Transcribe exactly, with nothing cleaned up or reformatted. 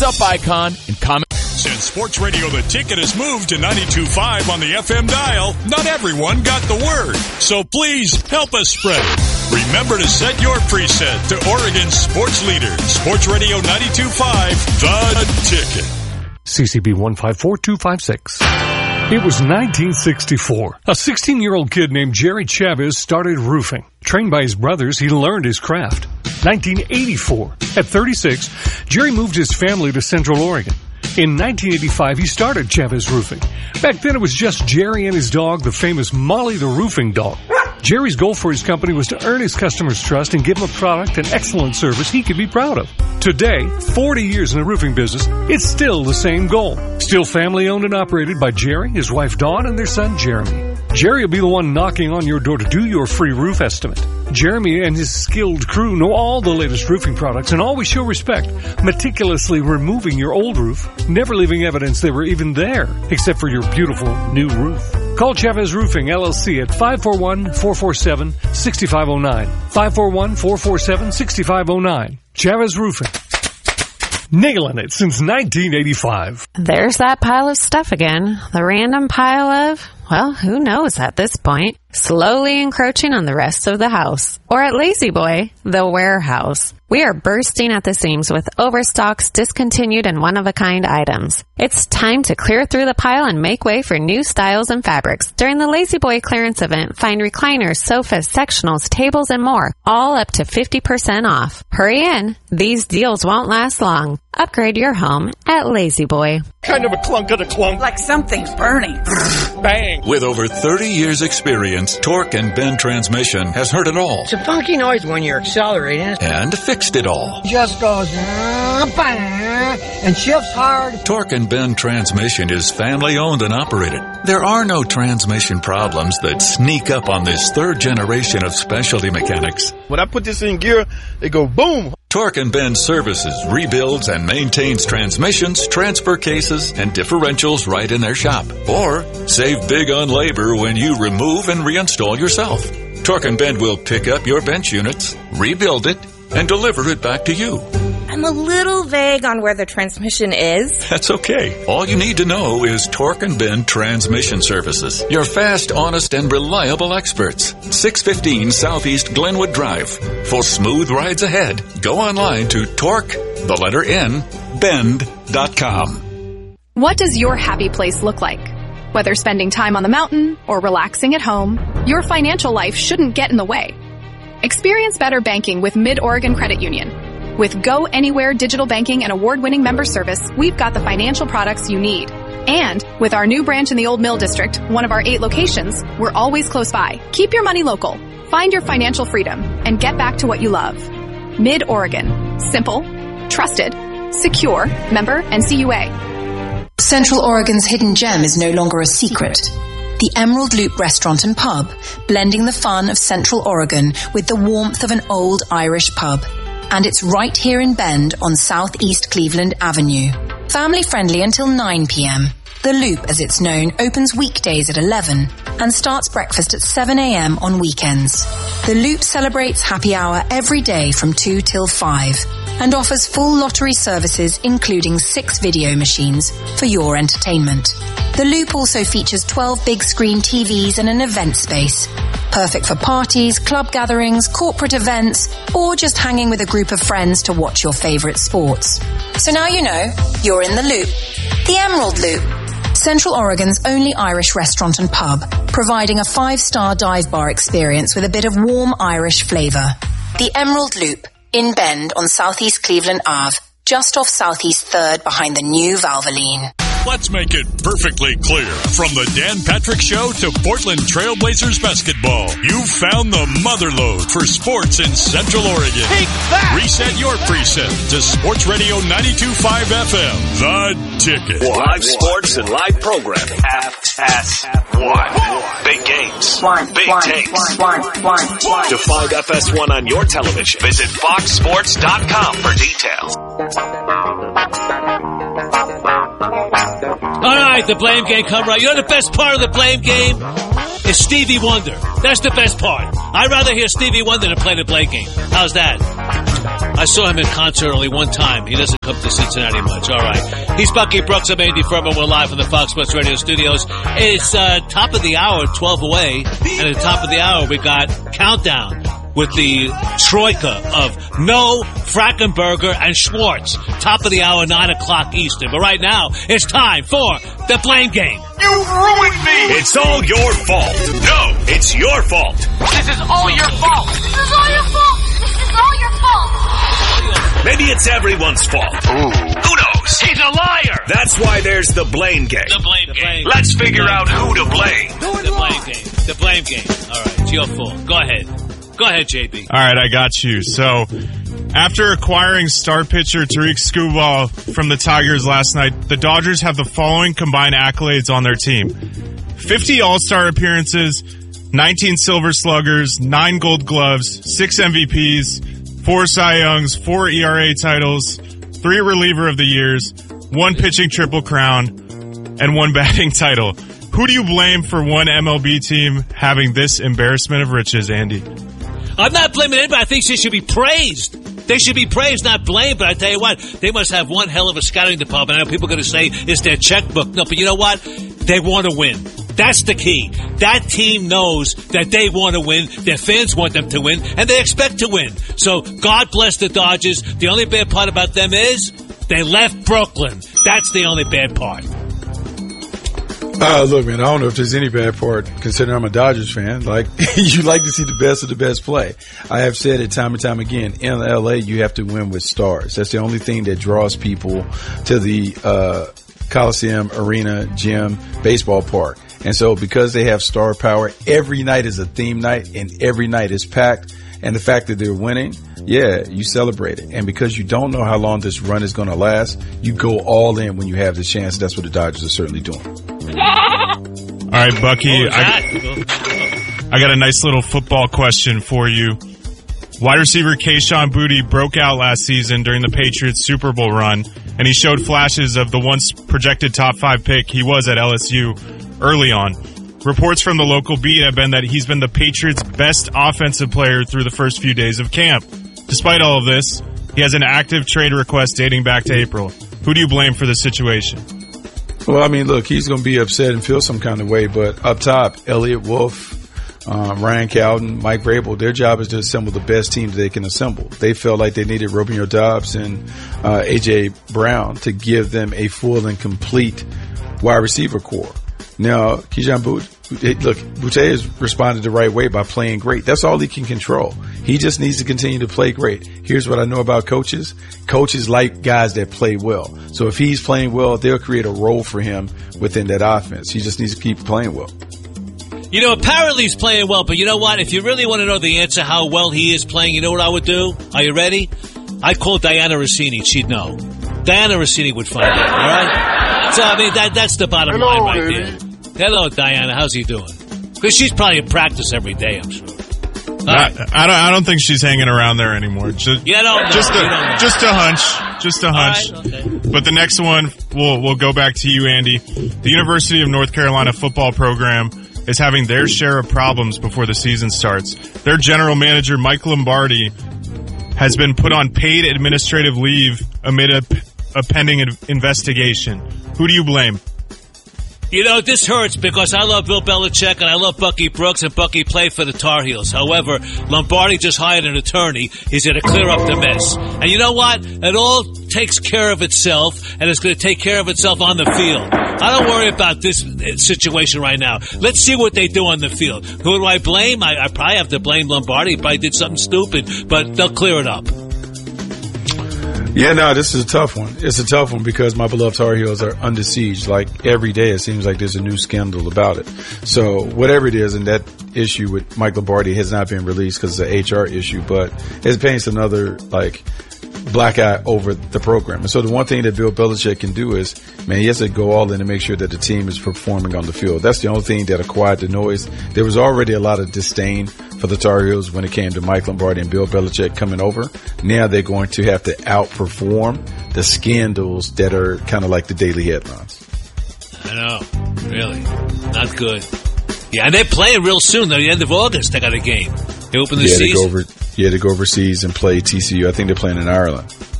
up icon and comment. Since Sports Radio The Ticket has moved to ninety-two point five on the F M dial, not everyone got the word. So please help us spread it. Remember to set your preset to Oregon's sports leader, Sports Radio ninety-two point five, The Ticket. C C B one five four two five six. It was nineteen sixty-four. A sixteen-year-old kid named Jerry Chavez started roofing. Trained by his brothers, he learned his craft. nineteen eighty-four. At thirty-six, Jerry moved his family to Central Oregon. In nineteen eighty-five, he started Chavez Roofing. Back then, it was just Jerry and his dog, the famous Molly the Roofing Dog. Jerry's goal for his company was to earn his customers' trust and give them a product and excellent service he could be proud of. Today, forty years in the roofing business, it's still the same goal. Still family owned and operated by Jerry, his wife Dawn, and their son Jeremy. Jerry will be the one knocking on your door to do your free roof estimate. Jeremy and his skilled crew know all the latest roofing products and always show respect, meticulously removing your old roof, never leaving evidence they were even there, except for your beautiful new roof. Call Chavez Roofing, L L C at five four one, four four seven, six five zero nine. five four one, four four seven, six five zero nine. Chavez Roofing. Nailing it since nineteen eighty-five. There's that pile of stuff again. The random pile of, well, who knows at this point, slowly encroaching on the rest of the house. Or at Lazy Boy, the warehouse. We are bursting at the seams with overstocks, discontinued, and one-of-a-kind items. It's time to clear through the pile and make way for new styles and fabrics. During the Lazy Boy clearance event, find recliners, sofas, sectionals, tables, and more, all up to fifty percent off. Hurry in. These deals won't last long. Upgrade your home at Lazy Boy. Kind of a clunk of the clunk. Like something's burning. Bang. With over thirty years experience, Torque and Bend Transmission has heard it all. It's a funky noise when you're accelerating. And fixed it all. Just goes and shifts hard. Torque and Bend Transmission is family owned and operated. There are no transmission problems that sneak up on this third generation of specialty mechanics. When I put this in gear, it go boom. Torque and Bend services, rebuilds, and maintains transmissions, transfer cases, and differentials right in their shop. Or save big on labor when you remove and reinstall yourself. Torque and Bend will pick up your bench units, rebuild it, and deliver it back to you. I'm a little vague on where the transmission is. That's okay. All you need to know is Torque and Bend Transmission Services. Your fast, honest, and reliable experts. six fifteen Southeast Glenwood Drive. For smooth rides ahead, go online to Torque, the letter N, bend dot com. What does your happy place look like? Whether spending time on the mountain or relaxing at home, your financial life shouldn't get in the way. Experience better banking with Mid-Oregon Credit Union. With Go Anywhere digital banking and award-winning member service, we've got the financial products you need. And with our new branch in the Old Mill District, one of our eight locations, we're always close by. Keep your money local. Find your financial freedom and get back to what you love. Mid-Oregon. Simple, trusted, secure, member N C U A. Central Oregon's hidden gem is no longer a secret. The Emerald Loop Restaurant and Pub, blending the fun of Central Oregon with the warmth of an old Irish pub. And it's right here in Bend on Southeast Cleveland Avenue. Family friendly until nine p.m. The Loop, as it's known, opens weekdays at eleven and starts breakfast at seven a.m. on weekends. The Loop celebrates happy hour every day from two till five and offers full lottery services including six video machines for your entertainment. The Loop also features twelve big screen T Vs and an event space. Perfect for parties, club gatherings, corporate events, or just hanging with a group of friends to watch your favorite sports. So now you know, you're in the Loop. The Emerald Loop. Central Oregon's only Irish restaurant and pub, providing a five-star dive bar experience with a bit of warm Irish flavor. The Emerald Loop, in Bend on Southeast Cleveland Avenue, just off Southeast third behind the new Valvoline. Let's make it perfectly clear. From the Dan Patrick Show to Portland Trailblazers basketball, you've found the motherlode for sports in Central Oregon. Take that! Reset your preset to Sports Radio ninety-two point five F M, The Ticket. Live sports and live programming. F S one. Big games. One, Big one, takes. one, one, one. To find F S one on your television, visit fox sports dot com for details. All right, the blame game come right. You know the best part of the blame game is Stevie Wonder. That's the best part. I'd rather hear Stevie Wonder than play the blame game. How's that? I saw him in concert only one time. He doesn't come to Cincinnati much. All right. He's Bucky Brooks. I'm Andy Furman. We're live from the Fox Sports Radio studios. It's uh, top of the hour, twelve away. And at the top of the hour, we got Countdown with the troika of No, Frackenberger, and Schwartz. Top of the hour, nine o'clock Eastern. But right now, it's time for the Blame Game. You ruined me! It's all your fault. No, it's your fault. This is all your fault. This is all your fault. This is all your fault. Maybe it's everyone's fault. Ooh. Who knows? He's a liar. That's why there's the Blame Game. The Blame the Game. Let's figure out who to blame. The Blame Game. The Blame Game. All right, it's your fault. Go ahead. Go ahead, J B. All right, I got you. So, after acquiring star pitcher Tariq Skubal from the Tigers last night, the Dodgers have the following combined accolades on their team. fifty All-Star appearances, nineteen Silver Sluggers, nine Gold Gloves, six M V Ps, four Cy Youngs, four E R A titles, three Reliever of the Years, one Pitching Triple Crown, and one batting title. Who do you blame for one M L B team having this embarrassment of riches, Andy? I'm not blaming anybody. I think they should be praised. They should be praised, not blamed. But I tell you what, they must have one hell of a scouting department. I know people are going to say it's their checkbook. No, but you know what? They want to win. That's the key. That team knows that they want to win. Their fans want them to win, and they expect to win. So God bless the Dodgers. The only bad part about them is they left Brooklyn. That's the only bad part. Uh, look, man, I don't know if there's any bad part considering I'm a Dodgers fan. Like, you like to see the best of the best play. I have said it time and time again. In L A, you have to win with stars. That's the only thing that draws people to the uh Coliseum, arena, gym, baseball park. And so because they have star power, every night is a theme night and every night is packed. And the fact that they're winning, yeah, you celebrate it. And because you don't know how long this run is going to last, you go all in when you have the chance. That's what the Dodgers are certainly doing. All right, Bucky, I, I got a nice little football question for you. Wide receiver Kayshon Boutte broke out last season during the Patriots Super Bowl run, and he showed flashes of the once projected top five pick he was at L S U early on. Reports from the local beat have been that he's been the Patriots' best offensive player through the first few days of camp. Despite all of this, he has an active trade request dating back to April. Who do you blame for the situation? Well, I mean, look, he's going to be upset and feel some kind of way, but up top, Elliott Wolf, um, Ryan Cowden, Mike Vrabel, their job is to assemble the best team that they can assemble. They felt like they needed Romeo Doubs and uh, A J. Brown to give them a full and complete wide receiver core. Now, Kayshon Boutte, look, Boutte has responded the right way by playing great. That's all he can control. He just needs to continue to play great. Here's what I know about coaches. Coaches like guys that play well. So if he's playing well, they'll create a role for him within that offense. He just needs to keep playing well. You know, apparently he's playing well, but you know what? If you really want to know the answer how well he is playing, you know what I would do? Are you ready? I'd call Diana Rossini. She'd know. Diana Rossini would find out, all right? So, I mean, that that's the bottom Hello, line right baby. there. Hello, Diana. How's he doing? Because she's probably in practice every day, I'm sure. I, I don't. I don't think she's hanging around there anymore. Just, you don't know. just a, you don't know. just a hunch. Just a hunch. Right, okay. But the next one, we'll we'll go back to you, Andy. The University of North Carolina football program is having their share of problems before the season starts. Their general manager, Mike Lombardi, has been put on paid administrative leave amid a, a pending investigation. Who do you blame? You know, this hurts because I love Bill Belichick and I love Bucky Brooks, and Bucky played for the Tar Heels. However, Lombardi just hired an attorney. He's going to clear up the mess. And you know what? It all takes care of itself, and it's going to take care of itself on the field. I don't worry about this situation right now. Let's see what they do on the field. Who do I blame? I, I probably have to blame Lombardi. He probably did something stupid, but they'll clear it up. Yeah, no, this is a tough one. It's a tough one because my beloved Tar Heels are under siege. Like every day, it seems like there's a new scandal about it. So whatever it is, and that issue with Mike Lombardi has not been released because it's an H R issue, but it paints another like black eye over the program. And so the one thing that Bill Belichick can do is, man, he has to go all in to make sure that the team is performing on the field. That's the only thing that'll quiet the noise. There was already a lot of disdain for the Tar Heels when it came to Mike Lombardi and Bill Belichick coming over. Now they're going to have to outperform the scandals that are kind of like the daily headlines. I know. Really. Not good. Yeah, and they're playing real soon. At the end of August, they got a game. They open the yeah, season. They go over, Yeah, to go overseas and play T C U. I think they're playing in Ireland.